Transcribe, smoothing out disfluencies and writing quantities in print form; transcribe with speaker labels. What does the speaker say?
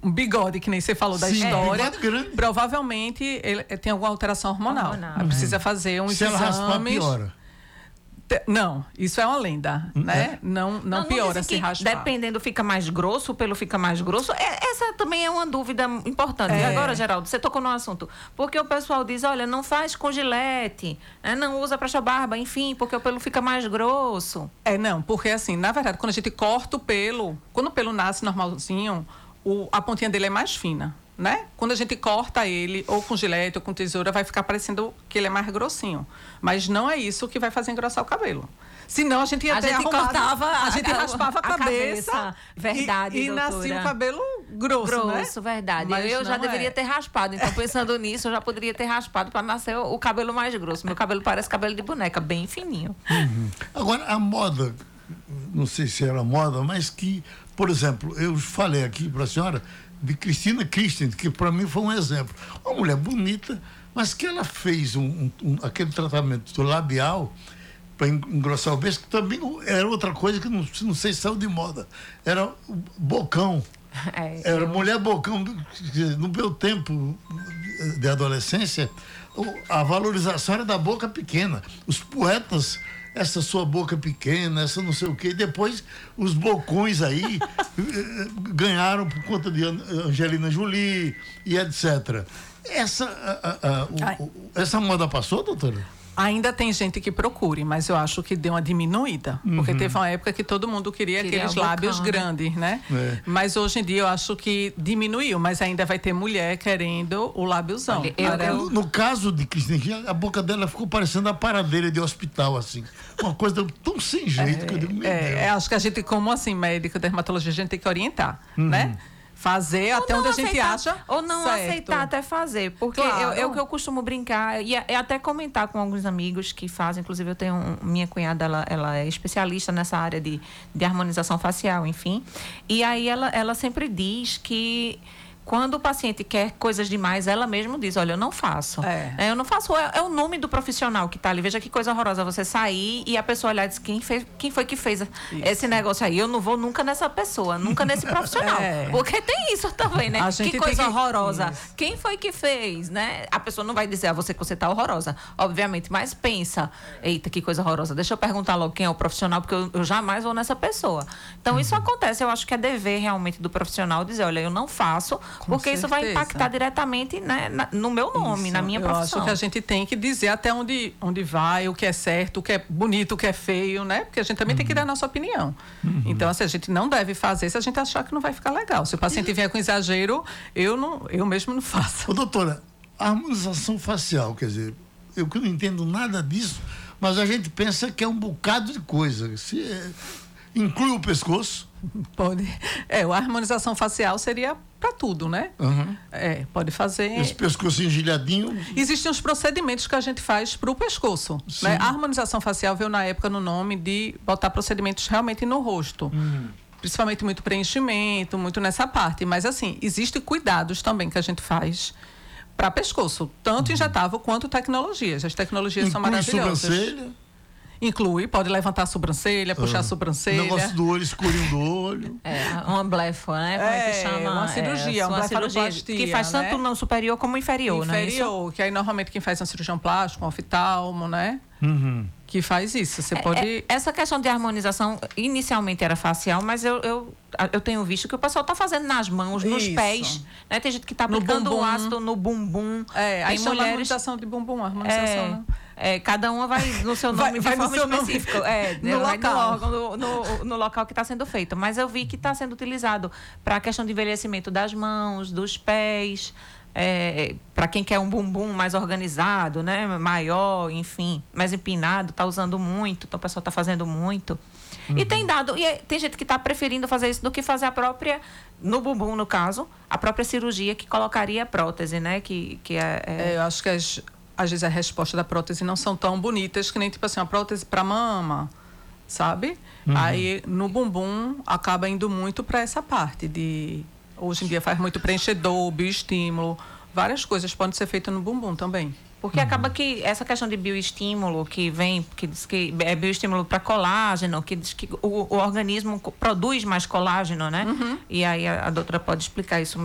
Speaker 1: um bigode, que nem você falou da história,
Speaker 2: bigode grande.
Speaker 1: provavelmente ele tem alguma alteração hormonal. Aí precisa fazer uns
Speaker 2: Se ela raspar,
Speaker 1: exames.
Speaker 2: piora.
Speaker 1: Não, isso é uma lenda, né? Não piora se raspar.
Speaker 3: Dependendo, fica mais grosso, o pelo fica mais grosso. Essa também é uma dúvida importante. E agora, Geraldo, você tocou no assunto. Porque o pessoal diz, olha, não faz com gilete, não usa pra sua barba, enfim, porque o pelo fica mais grosso.
Speaker 1: Não, porque assim, na verdade, quando a gente corta o pelo, quando o pelo nasce normalzinho, a pontinha dele é mais fina, né? Quando a gente corta ele, ou com gilete ou com tesoura, vai ficar parecendo que ele é mais grossinho. Mas não é isso que vai fazer engrossar o cabelo. Senão a gente ia ter
Speaker 3: cortava,
Speaker 1: a gente raspava a cabeça.
Speaker 3: Verdade,
Speaker 1: e nascia o cabelo grosso, né?
Speaker 3: Verdade.
Speaker 1: Mas
Speaker 3: eu já deveria ter raspado. Então, pensando nisso, eu já poderia ter raspado para nascer o cabelo mais grosso. Meu cabelo parece cabelo de boneca, bem fininho.
Speaker 2: Agora, a moda, não sei se era moda, mas que, por exemplo, eu falei aqui para a senhora de Cristina Christian, que para mim foi um exemplo. Uma mulher bonita, mas que ela fez aquele tratamento do labial para engrossar o beijo, que também era outra coisa que não sei se saiu de moda. Era o bocão. Era mulher bocão. No meu tempo de adolescência, a valorização era da boca pequena. Os poetas, essa sua boca pequena, essa não sei o quê. Depois, os bocões aí ganharam por conta de Angelina Jolie e etc. Essa moda passou, doutora?
Speaker 1: Ainda tem gente que procure, mas eu acho que deu uma diminuída. Porque teve uma época que todo mundo queria aqueles lábios grandes, né? Mas hoje em dia eu acho que diminuiu, mas ainda vai ter mulher querendo o lábiozão.
Speaker 2: No caso de Cristina, a boca dela ficou parecendo a paradeira de hospital, assim. Uma coisa tão sem jeito que eu digo, meu Deus.
Speaker 1: Acho que a gente, como assim, médico, dermatologista, a gente tem que orientar, né? Fazer ou até onde a gente acha
Speaker 3: ou não
Speaker 1: certo.
Speaker 3: Aceitar até fazer, porque é o que eu costumo brincar e até comentar com alguns amigos que fazem, inclusive eu tenho minha cunhada, ela é especialista nessa área de harmonização facial, enfim, e aí ela sempre diz que quando o paciente quer coisas demais, ela mesma diz, olha, eu não faço. Eu não faço, é o nome do profissional que está ali. Veja que coisa horrorosa você sair e a pessoa olhar e diz, quem foi que fez esse negócio aí? Eu não vou nunca nessa pessoa, nunca nesse profissional. Porque tem isso também, né? Que coisa horrorosa. Quem foi que fez, né? A pessoa não vai dizer a você que você está horrorosa, obviamente, mas pensa, eita, que coisa horrorosa. Deixa eu perguntar logo quem é o profissional, porque eu jamais vou nessa pessoa. Então, isso acontece. Eu acho que é dever realmente do profissional dizer, olha, eu não faço, porque isso vai impactar diretamente, né, no meu nome, na minha profissão.
Speaker 1: Eu acho que a gente tem que dizer até onde vai, o que é certo, o que é bonito, o que é feio, né? Porque a gente também tem que dar a nossa opinião. Então, assim, a gente não deve fazer se a gente achar que não vai ficar legal. Se o paciente vier com exagero, eu mesmo não faço.
Speaker 2: Ô, doutora, a harmonização facial, quer dizer, eu que não entendo nada disso, mas a gente pensa que é um bocado de coisa. Inclui o pescoço?
Speaker 1: Pode. A harmonização facial seria para tudo, né? Pode fazer.
Speaker 2: Esse pescoço engelhadinho.
Speaker 1: Existem os procedimentos que a gente faz para o pescoço. Né? A harmonização facial veio na época no nome de botar procedimentos realmente no rosto. Principalmente muito preenchimento, muito nessa parte. Mas, assim, existem cuidados também que a gente faz para pescoço, tanto injetável quanto tecnologias. As tecnologias são maravilhosas.
Speaker 2: Sobrancelha?
Speaker 1: Inclui, pode levantar a sobrancelha, puxar a sobrancelha.
Speaker 2: O negócio do olho, escurinho do olho.
Speaker 3: Uma blefa, né? Como é que chama?
Speaker 1: Uma cirurgia, uma blefaroplastia.
Speaker 3: Que faz tanto no superior como inferior, né?
Speaker 1: Inferior, que aí normalmente quem faz uma cirurgião plástica, um oftalmo, né? Que faz isso. Você pode...
Speaker 3: Essa questão de harmonização, inicialmente era facial, mas eu tenho visto que o pessoal está fazendo nas mãos, nos pés, né? Tem gente que está aplicando o ácido no bumbum.
Speaker 1: Aí chama harmonização de bumbum, harmonização, né?
Speaker 3: Cada uma vai no seu nome de forma específica.
Speaker 1: No local.
Speaker 3: No local que está sendo feito. Mas eu vi que está sendo utilizado para a questão de envelhecimento das mãos, dos pés, para quem quer um bumbum mais organizado, né? Maior, enfim, mais empinado, está usando muito, então o pessoal está fazendo muito. E tem gente que está preferindo fazer isso do que fazer a própria, no bumbum, no caso, a própria cirurgia que colocaria a prótese, né?
Speaker 1: Eu acho que às vezes a resposta da prótese não são tão bonitas que nem, tipo assim, uma prótese para mama, sabe? Aí no bumbum acaba indo muito para essa parte de... Hoje em dia faz muito preenchedor, bioestímulo, várias coisas podem ser feitas no bumbum também.
Speaker 3: Porque acaba que essa questão de bioestímulo que diz que é bioestímulo para colágeno, que diz que o organismo produz mais colágeno, né? E aí a doutora pode explicar isso